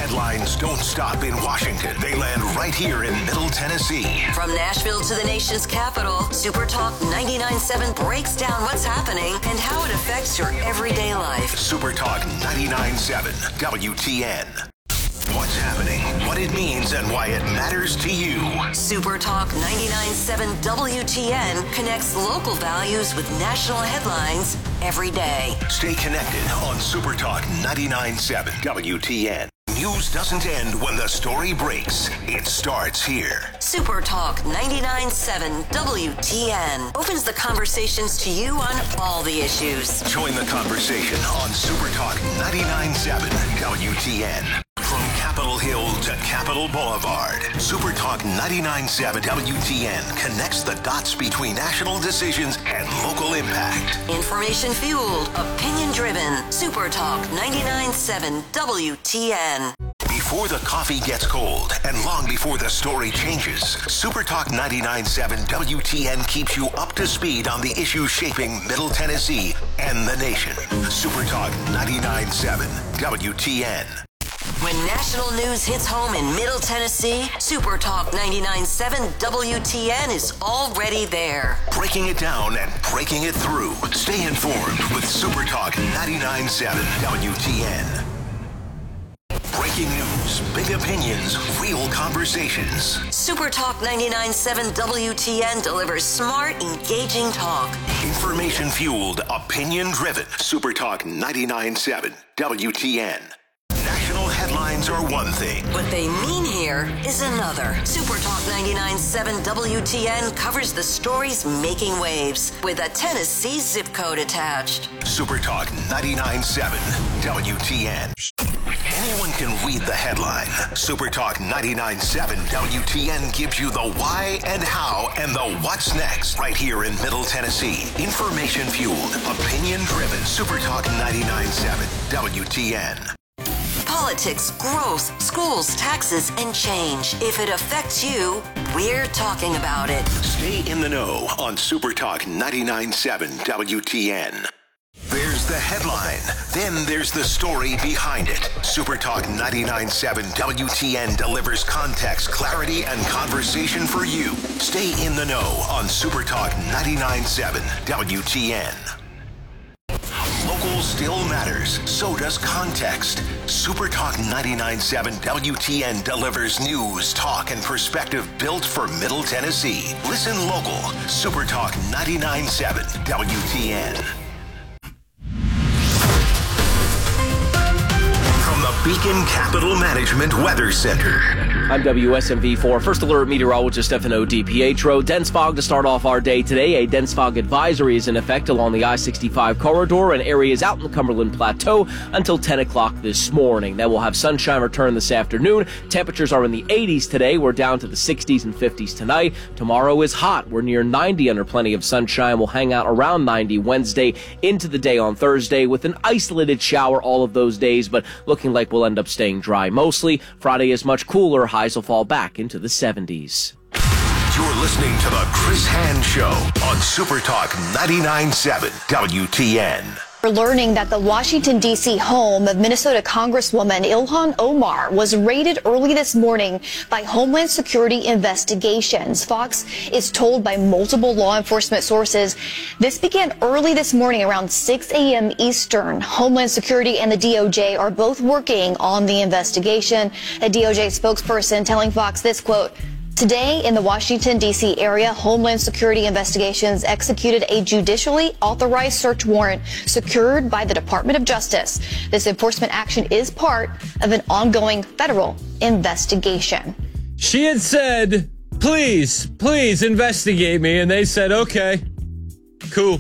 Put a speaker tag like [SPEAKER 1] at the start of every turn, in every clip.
[SPEAKER 1] headlines don't stop in Washington. They land right here in Middle Tennessee.
[SPEAKER 2] From Nashville to the nation's capital, Super Talk 99.7 breaks down what's happening and how it affects your everyday life.
[SPEAKER 1] Super Talk 99.7 WTN. What's happening, what it means, and why it matters to you.
[SPEAKER 2] Super Talk 99.7 WTN connects local values with national headlines every day.
[SPEAKER 1] Stay connected on Super Talk 99.7 WTN. News doesn't end when the story breaks. It starts here.
[SPEAKER 2] Super Talk 99.7 WTN opens the conversations to you on all the issues.
[SPEAKER 1] Join the conversation on Super Talk 99.7 WTN. From Capitol Hill to Capitol Boulevard, Super Talk 99.7 WTN connects the dots between national decisions and local impact.
[SPEAKER 2] Information fueled, opinion driven. Super Talk 99.7 WTN.
[SPEAKER 1] Before the coffee gets cold and long before the story changes, Super Talk 99.7 WTN keeps you up to speed on the issues shaping Middle Tennessee and the nation. Super Talk 99.7 WTN.
[SPEAKER 2] When national news hits home in Middle Tennessee, Super Talk 99.7 WTN is already there.
[SPEAKER 1] Breaking it down and breaking it through. Stay informed with Super Talk 99.7 WTN. Breaking news, big opinions, real conversations.
[SPEAKER 2] Super Talk 99.7 WTN delivers smart, engaging talk.
[SPEAKER 1] Information fueled, opinion driven. Super Talk 99.7 WTN. National headlines are one thing.
[SPEAKER 2] What they mean here is another. Super Talk 99.7 WTN covers the stories making waves with a Tennessee zip code attached.
[SPEAKER 1] Super Talk 99.7 WTN. Anyone can read the headline. Super Talk 99.7 WTN gives you the why and how and the what's next right here in Middle Tennessee. Information fueled, opinion driven. Super Talk 99.7 WTN.
[SPEAKER 2] Politics, growth, schools, taxes, and change. If it affects you, we're talking about it.
[SPEAKER 1] Stay in the know on Super Talk 99.7 WTN. There's the headline. Then there's the story behind it. Super Talk 99.7 WTN delivers context, clarity, and conversation for you. Stay in the know on Super Talk 99.7 WTN. Local still matters. So does context. Super Talk 99.7 WTN delivers news, talk, and perspective built for Middle Tennessee. Listen local. Super Talk 99.7 WTN. From the Beacon Capital Management Weather Center.
[SPEAKER 3] I'm WSMV4 First Alert Meteorologist Stefano DiPietro. Dense fog to start off our day today. A dense fog advisory is in effect along the I-65 corridor and areas out in the Cumberland Plateau until 10 o'clock this morning. Then we'll have sunshine return this afternoon. Temperatures are in the 80s today. We're down to the 60s and 50s tonight. Tomorrow is hot. We're near 90 under plenty of sunshine. We'll hang out around 90 Wednesday into the day on Thursday with an isolated shower all of those days, but looking like we'll end up staying dry mostly. Friday is much cooler. Highs will fall back into the 70s.
[SPEAKER 1] You're listening to the Chris Hand Show on Super Talk 99.7 WTN.
[SPEAKER 4] We're learning that the Washington, D.C. home of Minnesota Congresswoman Ilhan Omar was raided early this morning by Homeland Security investigations. Fox is told by multiple law enforcement sources this began early this morning around 6 a.m. Eastern. Homeland Security and the DOJ are both working on the investigation. A DOJ spokesperson telling Fox this, quote, "Today, in the Washington, D.C. area, Homeland Security Investigations executed a judicially authorized search warrant secured by the Department of Justice. This enforcement action is part of an ongoing federal investigation."
[SPEAKER 5] She had said, please investigate me. And they said, okay, cool,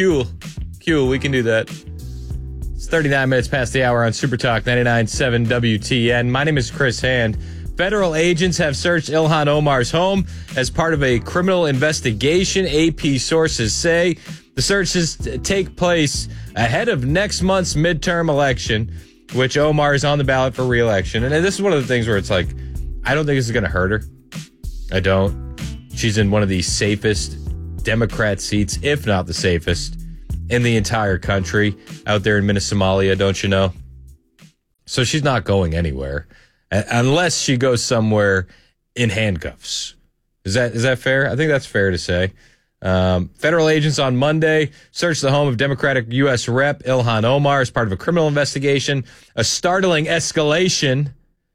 [SPEAKER 5] we can do that. It's 39 minutes past the hour on Super Talk 99.7 WTN. My name is Chris Hand. Federal agents have searched Ilhan Omar's home as part of a criminal investigation. AP sources say the searches take place ahead of next month's midterm election, which Omar is on the ballot for re-election. And this is one of the things where it's like, I don't think this is going to hurt her. I don't. She's in one of the safest Democrat seats, if not the safest, in the entire country out there in Somalia, don't you know? So she's not going anywhere. unless she goes somewhere in handcuffs. Is that fair? I think that's fair to say. Federal agents on Monday searched the home of Democratic U.S. Rep. Ilhan Omar as part of a criminal investigation, a startling escalation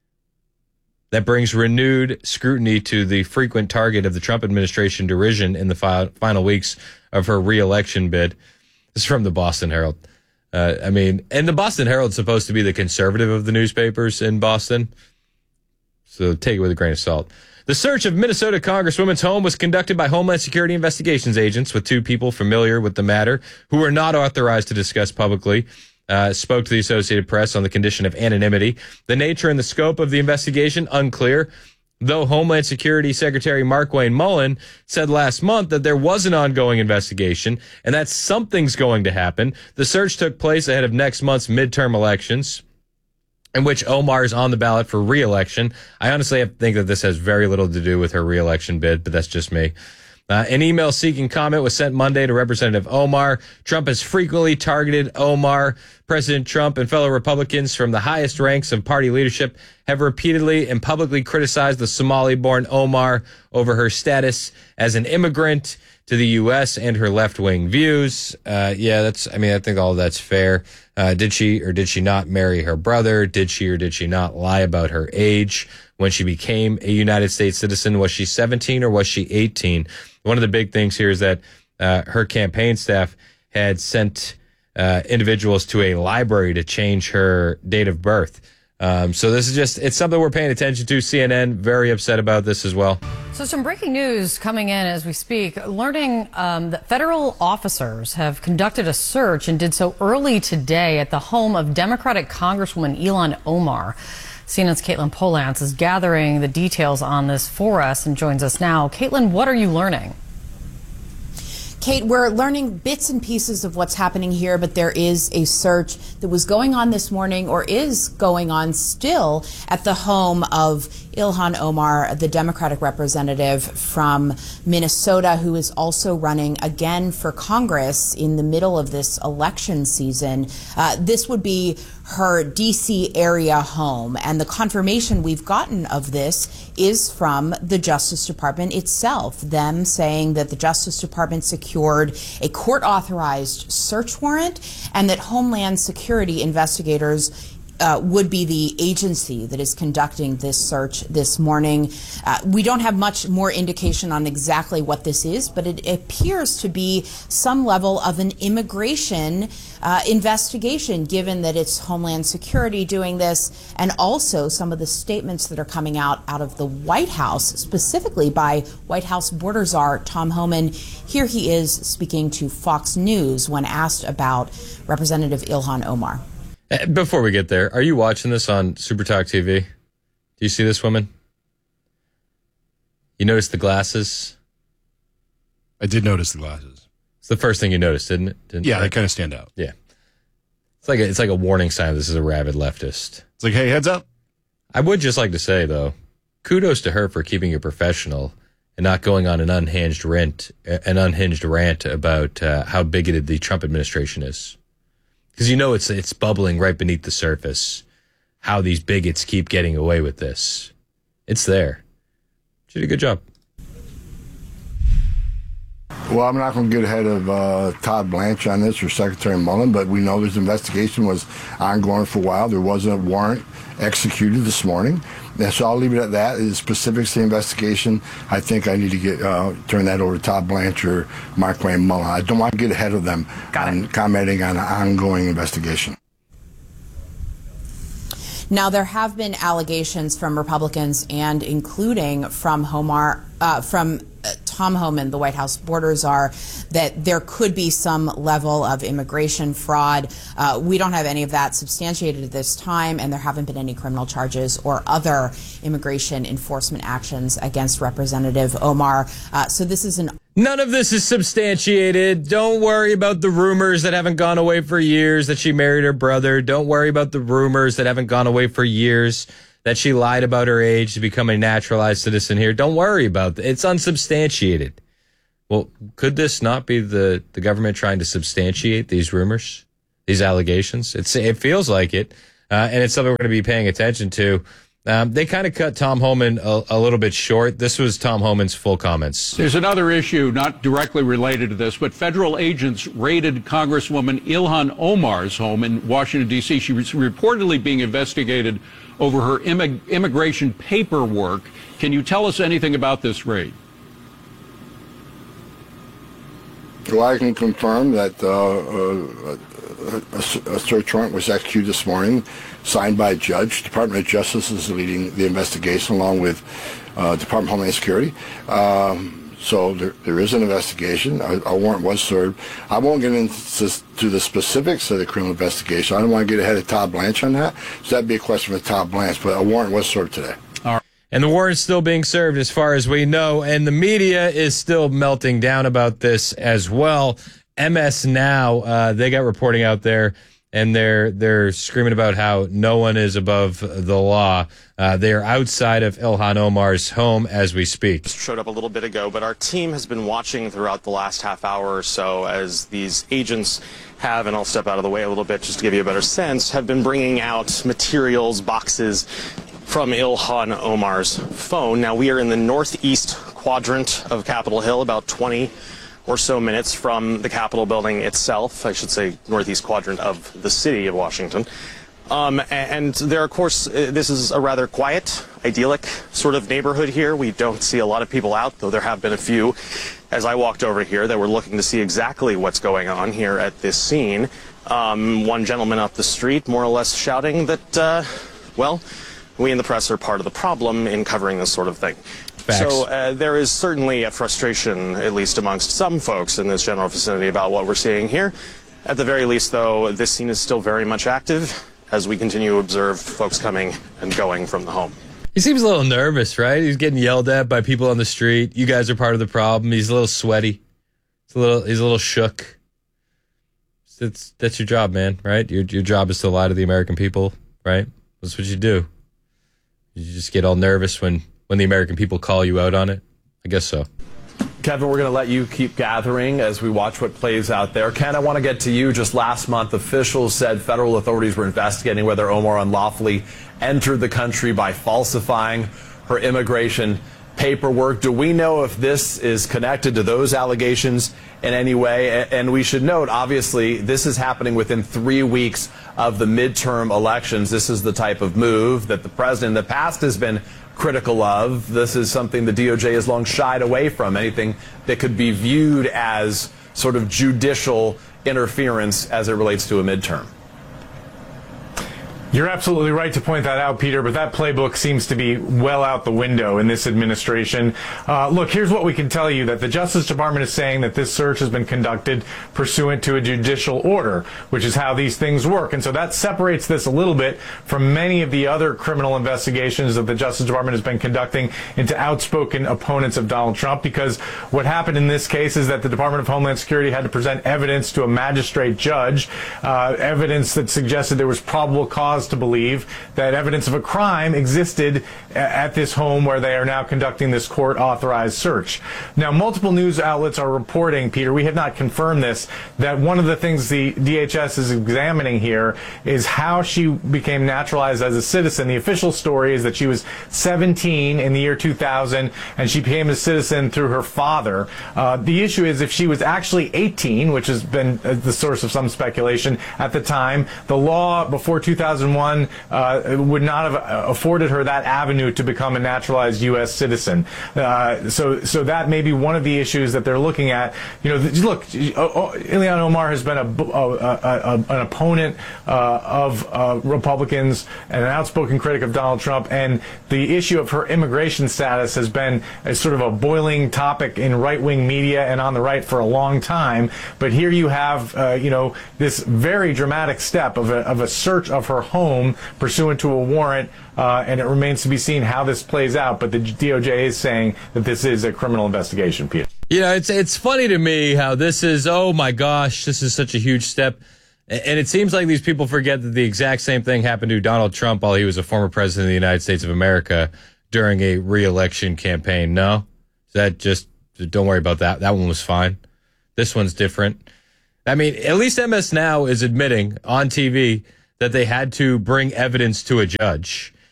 [SPEAKER 5] that brings renewed scrutiny to the frequent target of the Trump administration derision in the final weeks of her re-election bid. This is from the Boston Herald. And the Boston Herald's supposed to be the conservative of the newspapers in Boston, so take it with a grain of salt. The search of Minnesota Congresswoman's home was conducted by Homeland Security investigations agents with two people familiar with the matter who were not authorized to discuss publicly. Spoke to the Associated Press on the condition of anonymity. The nature and the scope of the investigation, unclear, though Homeland Security Secretary Markwayne Mullin said last month that there was an ongoing investigation and that something's going to happen. The search took place ahead of next month's midterm elections, in which Omar is on the ballot for re-election. I honestly think that this has very little to do with her re-election bid, but that's just me. An email seeking comment was sent Monday to Representative Omar. Trump has frequently targeted Omar. President Trump and fellow Republicans from the highest ranks of party leadership have repeatedly and publicly criticized the Somali-born Omar over her status as an immigrant to the U.S. and her left-wing views. I think all of that's fair. Did she or did she not marry her brother? Did she or did she not lie about her age when she became a United States citizen? Was she 17 or was she 18? One of the big things here is that her campaign staff had sent individuals to a library to change her date of birth. So this is it's something we're paying attention to. CNN, very upset about this as well.
[SPEAKER 6] So some breaking news coming in as we speak, learning that federal officers have conducted a search and did so early today at the home of Democratic Congresswoman Ilhan Omar. CNN's Caitlin Polantz is gathering the details on this for us and joins us now. Caitlin, what are you learning?
[SPEAKER 7] Kate, we're learning bits and pieces of what's happening here, but there is a search that was going on this morning or is going on still at the home of Ilhan Omar, the Democratic representative from Minnesota, who is also running again for Congress in the middle of this election season. This would be her D.C. area home, and the confirmation we've gotten of this is from the Justice Department itself, them saying that the Justice Department secured a court-authorized search warrant and that Homeland Security investigators would be the agency that is conducting this search this morning. We don't have much more indication on exactly what this is, but it appears to be some level of an immigration investigation, given that it's Homeland Security doing this, and also some of the statements that are coming out of the White House, specifically by White House border czar Tom Homan. Here he is speaking to Fox News when asked about Representative Ilhan Omar.
[SPEAKER 5] Before we get there, are you watching this on Supertalk TV? Do you see this woman? You notice the glasses?
[SPEAKER 8] I did notice the glasses.
[SPEAKER 5] It's the first thing you noticed, didn't it?
[SPEAKER 8] They kind of stand out.
[SPEAKER 5] Yeah. It's like a warning sign this is a rabid leftist.
[SPEAKER 8] It's like, hey, heads up.
[SPEAKER 5] I would just like to say, though, kudos to her for keeping it professional and not going on an unhinged rant about how bigoted the Trump administration is. Because it's bubbling right beneath the surface, how these bigots keep getting away with this. It's there. She did a good job.
[SPEAKER 9] Well, I'm not going to get ahead of Todd Blanche on this or Secretary Mullen, but we know this investigation was ongoing for a while. There was a warrant executed this morning. And so I'll leave it at that. The specifics of the investigation, I think I need to turn that over to Todd Blanche or Markwayne Mullin. I don't want to get ahead of them on commenting on an ongoing investigation.
[SPEAKER 7] Now, there have been allegations from Republicans and including from Tom Homan, the White House border czar, that there could be some level of immigration fraud. We don't have any of that substantiated at this time, and there haven't been any criminal charges or other immigration enforcement actions against Representative Omar. So this is
[SPEAKER 5] None of this is substantiated. Don't worry about the rumors that haven't gone away for years that she married her brother. Don't worry about the rumors that haven't gone away for years that she lied about her age to become a naturalized citizen here. Don't worry about it. It's unsubstantiated. Well, could this not be the government trying to substantiate these rumors, these allegations? It feels like it, and it's something we're going to be paying attention to. They kind of cut Tom Homan a little bit short. This was Tom Homan's full comments.
[SPEAKER 10] There's another issue not directly related to this, but federal agents raided Congresswoman Ilhan Omar's home in Washington, D.C. She was reportedly being investigated over her immigration paperwork. Can you tell us anything about this raid?
[SPEAKER 9] Well, I can confirm that a search warrant was executed this morning, signed by a judge. Department of Justice is leading the investigation along with Department of Homeland Security. So there is an investigation. A warrant was served. I won't get into the specifics of the criminal investigation. I don't want to get ahead of Todd Blanche on that. So that'd be a question for Todd Blanche, but a warrant was served today.
[SPEAKER 5] And the warrant's still being served as far as we know, and the media is still melting down about this as well. MS Now, they got reporting out there, and they're screaming about how no one is above the law. They are outside of Ilhan Omar's home as we speak.
[SPEAKER 11] Showed up a little bit ago, but our team has been watching throughout the last half hour or so as these agents have, and I'll step out of the way a little bit just to give you a better sense, have been bringing out materials, boxes from Ilhan Omar's phone. Now, we are in the northeast quadrant of Capitol Hill, about 20 or so minutes from the Capitol building itself. I should say northeast quadrant of the city of Washington. And there, of course, this is a rather quiet, idyllic sort of neighborhood here. We don't see a lot of people out, though there have been a few as I walked over here that were looking to see exactly what's going on here at this scene. One gentleman up the street more or less shouting that, well, we in the press are part of the problem in covering this sort of thing.
[SPEAKER 5] Facts.
[SPEAKER 11] So there is certainly a frustration, at least amongst some folks in this general vicinity, about what we're seeing here. At the very least, though, this scene is still very much active as we continue to observe folks coming and going from the home.
[SPEAKER 5] He seems a little nervous, right? He's getting yelled at by people on the street. You guys are part of the problem. He's a little sweaty. He's a little shook. That's your job, man, right? Your job is to lie to the American people, right? That's what you do. You just get all nervous when the American people call you out on it? I guess so.
[SPEAKER 12] Kevin, we're going to let you keep gathering as we watch what plays out there. Ken, I want to get to you. Just last month, officials said federal authorities were investigating whether Omar unlawfully entered the country by falsifying her immigration paperwork. Do we know if this is connected to those allegations in any way? And we should note, obviously, this is happening within 3 weeks of the midterm elections. This is the type of move that the president in the past has been critical of. This is something the DOJ has long shied away from, anything that could be viewed as sort of judicial interference as it relates to a midterm.
[SPEAKER 13] You're absolutely right to point that out, Peter, but that playbook seems to be well out the window in this administration. Look, here's what we can tell you, that the Justice Department is saying that this search has been conducted pursuant to a judicial order, which is how these things work. And so that separates this a little bit from many of the other criminal investigations that the Justice Department has been conducting into outspoken opponents of Donald Trump, because what happened in this case is that the Department of Homeland Security had to present evidence to a magistrate judge, evidence that suggested there was probable cause to believe that evidence of a crime existed at this home where they are now conducting this court-authorized search. Now, multiple news outlets are reporting, Peter, we have not confirmed this, that one of the things the DHS is examining here is how she became naturalized as a citizen. The official story is that she was 17 in the year 2000, and she became a citizen through her father. The issue is if she was actually 18, which has been the source of some speculation at the time, the law before 2001 would not have afforded her that avenue to become a naturalized U.S. citizen. So that may be one of the issues that they're looking at. You know, look, Ilhan Omar has been an opponent of Republicans and an outspoken critic of Donald Trump, and the issue of her immigration status has been a sort of a boiling topic in right-wing media and on the right for a long time. But here you have, this very dramatic step of a search of her home pursuant to a warrant, and it remains to be seen how this plays out. But the DOJ is saying that this is a criminal investigation, Peter.
[SPEAKER 5] You know, it's funny to me how this is, oh my gosh, this is such a huge step. And it seems like these people forget that the exact same thing happened to Donald Trump while he was a former president of the United States of America during a re-election campaign. No? That just, don't worry about that. That one was fine. This one's different. I mean, at least MS Now is admitting on TV that they had to bring evidence to a judge.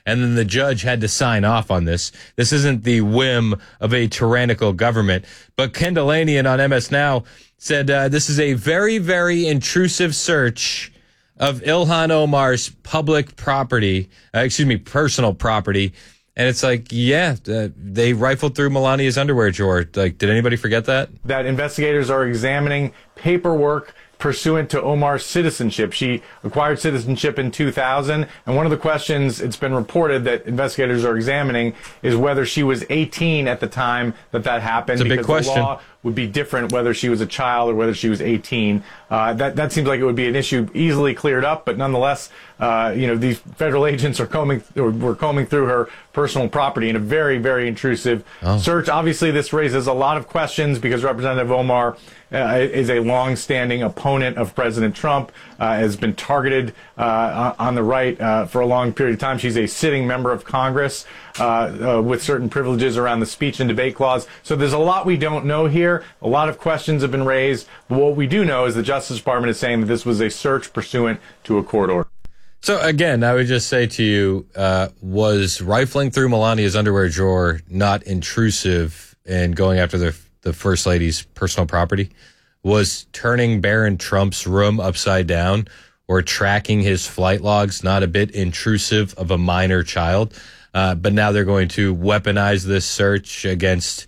[SPEAKER 5] and then the judge had to sign off on this. This isn't the whim of a tyrannical government. But Ken Delanian on MS Now said this is a very, very intrusive search of Ilhan Omar's public property, personal property. And it's like, they rifled through Melania's underwear drawer. Like, did anybody forget that?
[SPEAKER 13] That investigators are examining paperwork pursuant to Omar's citizenship. She acquired citizenship in 2000, and one of the questions it's been reported that investigators are examining is whether she was 18 at the time that happened.
[SPEAKER 5] It's a big question.
[SPEAKER 13] The law would be different whether she was a child or whether she was 18. That seems like it would be an issue easily cleared up, but nonetheless, these federal agents were combing through her personal property in a very, very intrusive search. Obviously, this raises a lot of questions because Representative Omar is a long-standing opponent of President Trump, has been targeted on the right for a long period of time. She's a sitting member of Congress with certain privileges around the speech and debate clause. So there's a lot we don't know here. A lot of questions have been raised. But what we do know is the Justice Department is saying that this was a search pursuant to a court order.
[SPEAKER 5] So again, I would just say to you, was rifling through Melania's underwear drawer not intrusive and going after the First Lady's personal property? Was turning Barron Trump's room upside down or tracking his flight logs not a bit intrusive of a minor child? But now they're going to weaponize this search against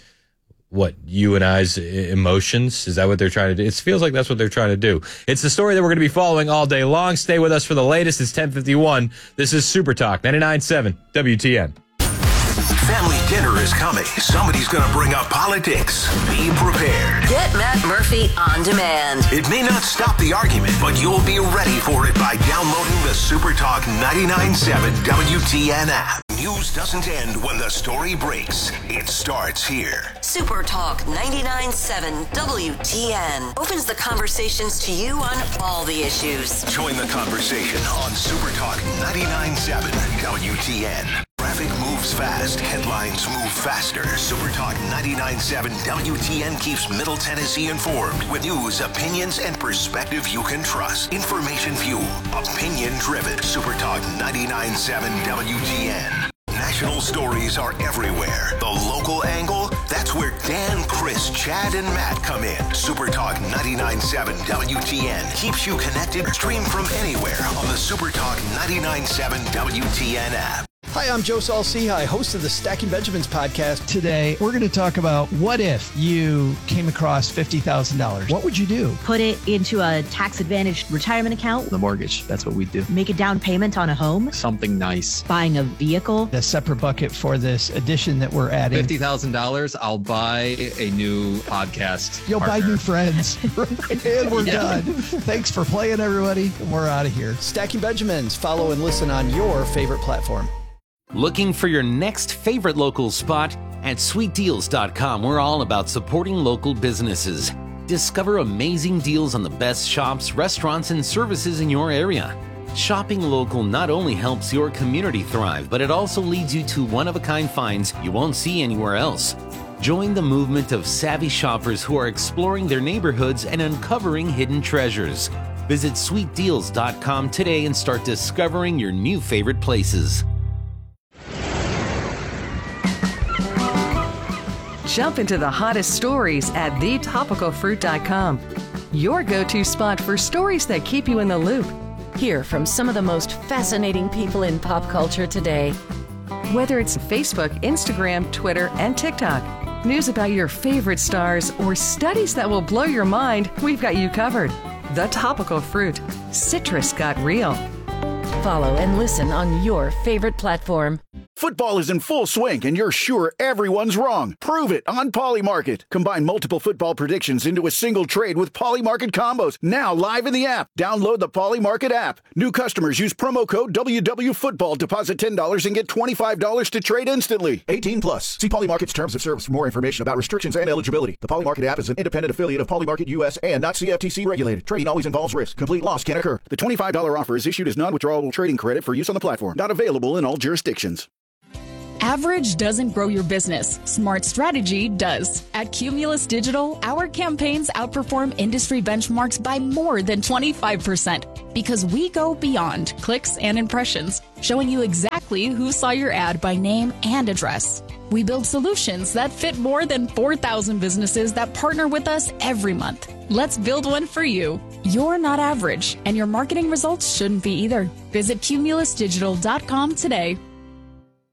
[SPEAKER 5] you and I's emotions? Is that what they're trying to do? It feels like that's what they're trying to do. It's the story that we're going to be following all day long. Stay with us for the latest. It's 10:51. This is Super Talk 99.7 WTN.
[SPEAKER 1] Family dinner is coming. Somebody's going to bring up politics. Be prepared.
[SPEAKER 2] Get Matt Murphy on demand.
[SPEAKER 1] It may not stop the argument, but you'll be ready for it by downloading the Super Talk 99.7 WTN app. News doesn't end when the story breaks. It starts here.
[SPEAKER 2] Super Talk 99.7 WTN opens the conversations to you on all the issues.
[SPEAKER 1] Join the conversation on Super Talk 99.7 WTN. Traffic moves fast. Headlines move faster. Super Talk 99.7 WTN keeps Middle Tennessee informed with news, opinions, and perspective you can trust. Information fuel. Opinion driven. Super Talk 99.7 WTN. National stories are everywhere. The local angle, that's where Dan, Chris, Chad, and Matt come in. Super Talk 99.7 WTN keeps you connected. Stream from anywhere on the Super Talk 99.7 WTN app.
[SPEAKER 14] Hi, I'm Joe Saul-Sehy, host of the Stacking Benjamins podcast. Today, we're going to talk about what if you came across $50,000. What would you do?
[SPEAKER 15] Put it into a tax-advantaged retirement account.
[SPEAKER 16] The mortgage, that's what we do.
[SPEAKER 15] Make a down payment on a home.
[SPEAKER 16] Something nice.
[SPEAKER 15] Buying a vehicle.
[SPEAKER 14] A separate bucket for this addition that we're adding.
[SPEAKER 16] $50,000, I'll buy a new podcast.
[SPEAKER 14] You'll
[SPEAKER 16] partner.
[SPEAKER 14] buy new friends. And we're done. Thanks for playing, everybody. We're out of here. Stacking Benjamins. Follow and listen on your favorite platform.
[SPEAKER 17] Looking for your next favorite local spot? At sweetdeals.com, we're all about supporting local businesses. Discover amazing deals on the best shops, restaurants, and services in your area. Shopping local not only helps your community thrive, but it also leads you to one-of-a-kind finds you won't see anywhere else. Join the movement of savvy shoppers who are exploring their neighborhoods and uncovering hidden treasures. Visit sweetdeals.com today and start discovering your new favorite places.
[SPEAKER 18] Jump into the hottest stories at thetopicalfruit.com. Your go-to spot for stories that keep you in the loop.
[SPEAKER 19] Hear from some of the most fascinating people in pop culture today.
[SPEAKER 18] Whether it's Facebook, Instagram, Twitter, and TikTok, news about your favorite stars, or studies that will blow your mind, we've got you covered. The Topical Fruit. Citrus got real.
[SPEAKER 19] Follow and listen on your favorite platform.
[SPEAKER 20] Football is in full swing, and you're sure everyone's wrong. Prove it on Polymarket. Combine multiple football predictions into a single trade with Polymarket combos. Now live in the app. Download the Polymarket app. New customers use promo code WWFootball. Deposit $10 and get $25 to trade instantly. 18 plus. See Polymarket's terms of service for more information about restrictions and eligibility. The Polymarket app is an independent affiliate of Polymarket US and not CFTC regulated. Trading always involves risk. Complete loss can occur. The $25 offer is issued as non-withdrawable trading credit for use on the platform. Not available in all jurisdictions.
[SPEAKER 21] Average doesn't grow your business. Smart strategy does. At Cumulus Digital, our campaigns outperform industry benchmarks by more than 25% because we go beyond clicks and impressions, showing you exactly who saw your ad by name and address. We build solutions that fit more than 4,000 businesses that partner with us every month. Let's build one for you. You're not average, and your marketing results shouldn't be either. Visit cumulusdigital.com today.